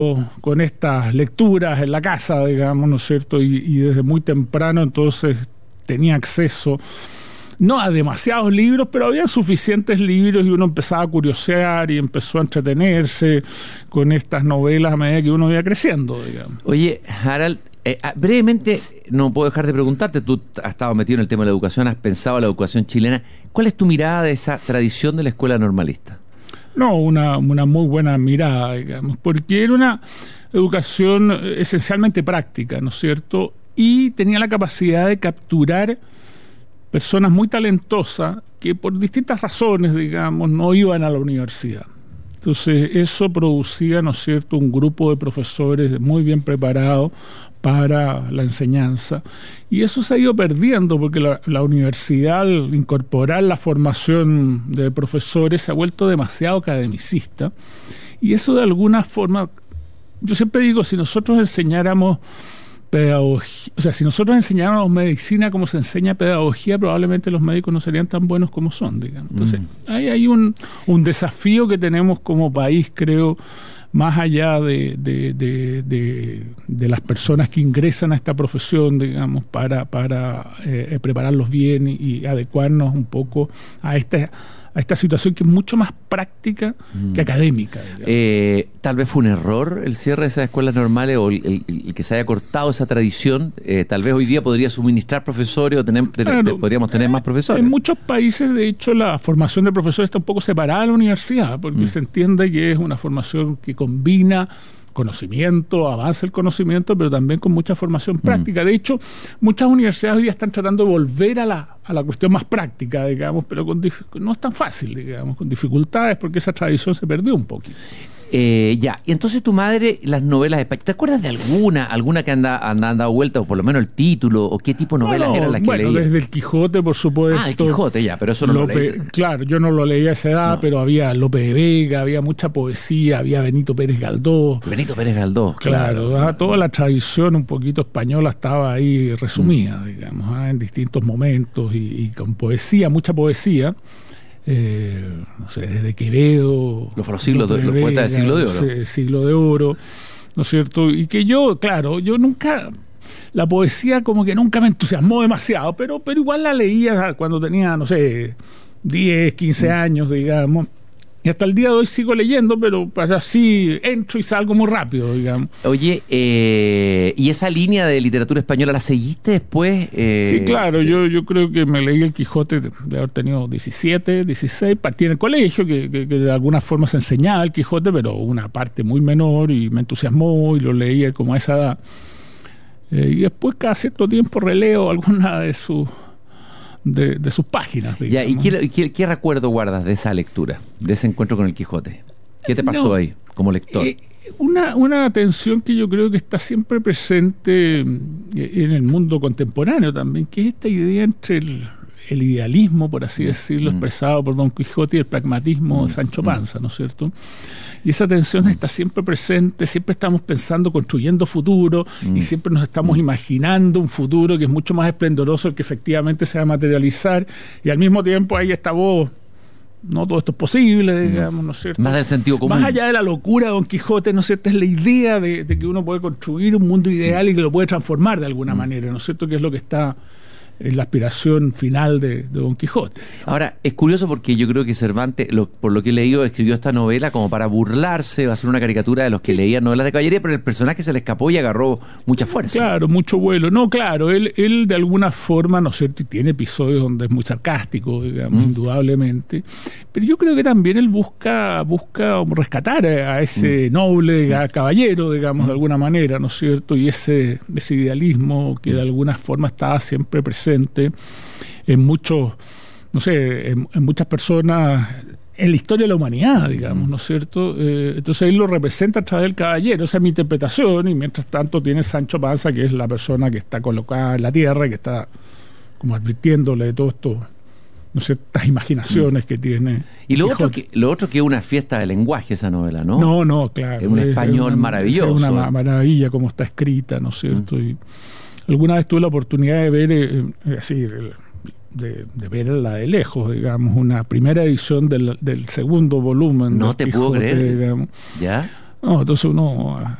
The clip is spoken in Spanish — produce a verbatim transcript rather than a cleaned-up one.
con estas lecturas en la casa, digamos, ¿no es cierto? Y, y desde muy temprano entonces tenía acceso no a demasiados libros, pero había suficientes libros y uno empezaba a curiosear y empezó a entretenerse con estas novelas a medida que uno iba creciendo, digamos. Oye, Harald, eh, brevemente, no puedo dejar de preguntarte, tú has estado metido en el tema de la educación, has pensado en la educación chilena. ¿Cuál es tu mirada de esa tradición de la escuela normalista? No, una, una muy buena mirada, digamos, porque era una educación esencialmente práctica, ¿no es cierto? Y tenía la capacidad de capturar personas muy talentosas que por distintas razones, digamos, no iban a la universidad. Entonces eso producía, ¿no es cierto?, un grupo de profesores muy bien preparados para la enseñanza. Y eso se ha ido perdiendo porque la, la universidad, al incorporar la formación de profesores, se ha vuelto demasiado academicista. Y eso de alguna forma, yo siempre digo, si nosotros enseñáramos pedagogía, o sea, si nosotros enseñáramos medicina como se enseña pedagogía, probablemente los médicos no serían tan buenos como son, digamos. Entonces, mm. ahí hay un, un desafío que tenemos como país, creo, más allá de, de, de, de, de las personas que ingresan a esta profesión, digamos, para, para eh, prepararlos bien y, y adecuarnos un poco a esta a esta situación que es mucho más práctica mm. que académica. Eh, tal vez fue un error el cierre de esas escuelas normales o el, el, el que se haya cortado esa tradición. Eh, tal vez hoy día podría suministrar profesores o tener, claro, te, podríamos tener más profesores. En muchos países, de hecho, la formación de profesores está un poco separada de la universidad, porque mm. se entiende que es una formación que combina conocimiento, avanza el conocimiento, pero también con mucha formación práctica. Mm. De hecho, muchas universidades hoy día están tratando de volver a la, a la cuestión más práctica, digamos, pero con, no es tan fácil, digamos, con dificultades, porque esa tradición se perdió un poquito. Eh, ya, y entonces tu madre, las novelas de España, ¿te acuerdas de alguna, alguna que anda, anda, anda dado vuelta, o por lo menos el título, o qué tipo de novelas no, no, eran las que bueno, leía? Desde el Quijote, por supuesto. Ah, el Quijote, ya, pero eso no Lope, lo leí. Claro, yo no lo leía a esa edad, no. Pero había Lope de Vega, había mucha poesía, había Benito Pérez Galdós. Benito Pérez Galdós, claro. claro ¿ah? Toda la tradición un poquito española estaba ahí resumida, mm. digamos, ¿ah? en distintos momentos y, y con poesía, mucha poesía. Eh, no sé, desde Quevedo, los, los, siglos de, los poetas del siglo de oro, sé, siglo de oro, ¿no es cierto? Y que yo, claro, yo nunca, la poesía como que nunca me entusiasmó demasiado, pero, pero igual la leía cuando tenía, no sé, diez, quince mm. años, digamos. Y hasta el día de hoy sigo leyendo, pero así entro y salgo muy rápido, digamos. Oye, eh, ¿y esa línea de literatura española la seguiste después? Eh, sí, claro, yo, yo creo que me leí el Quijote de, de haber tenido diecisiete, dieciséis, partí en el colegio, que, que, que de alguna forma se enseñaba el Quijote, pero una parte muy menor, y me entusiasmó y lo leía como a esa edad. Eh, y después cada cierto tiempo releo alguna de sus... De, de sus páginas. Ya, ¿y qué, qué, qué recuerdo guardas de esa lectura, de ese encuentro con el Quijote? ¿Qué te pasó no, ahí como lector? Eh, una, una tensión que yo creo que está siempre presente en el mundo contemporáneo también, que es esta idea entre el, el idealismo, por así decirlo, mm. expresado por Don Quijote, y el pragmatismo mm. de Sancho Panza, ¿no es cierto? Y esa tensión está siempre presente, siempre estamos pensando, construyendo futuro, mm. y siempre nos estamos mm. imaginando un futuro que es mucho más esplendoroso el que efectivamente se va a materializar, y al mismo tiempo hay esta voz, no todo esto es posible, digamos, ¿no es cierto? Más del sentido común. Más allá de la locura de Don Quijote, ¿no es cierto? Es la idea de, de que uno puede construir un mundo ideal y que lo puede transformar de alguna mm. manera, ¿no es cierto? Que es lo que está en la aspiración final de, de Don Quijote. Ahora, es curioso porque yo creo que Cervantes, lo, por lo que he leído, escribió esta novela como para burlarse, va a ser una caricatura de los que leían novelas de caballería, pero el personaje se le escapó y agarró mucha fuerza. Claro, mucho vuelo. No, claro, él, él de alguna forma, ¿no es cierto?, y tiene episodios donde es muy sarcástico, digamos, mm. indudablemente, pero yo creo que también él busca, busca rescatar a ese mm. noble a caballero, digamos, mm. de alguna manera, ¿no es cierto?, y ese, ese idealismo que de alguna forma estaba siempre presente en muchos, no sé, en, en muchas personas en la historia de la humanidad, digamos, ¿no es cierto? Eh, entonces él lo representa a través del caballero, esa es mi interpretación, y mientras tanto tiene Sancho Panza, que es la persona que está colocada en la tierra y que está como advirtiéndole de todo esto, no sé, estas imaginaciones mm. que tiene. Y lo otro, que, lo otro que es una fiesta de lenguaje esa novela, ¿no? No, no, claro. Es un español es una, maravilloso. Es una maravilla como está escrita, ¿no es cierto? Mm. Y alguna vez tuve la oportunidad de ver, eh, así, de, de verla de lejos, digamos, una primera edición del, del segundo volumen. No te Quijote, puedo creer. Digamos. ¿Ya? No, entonces uno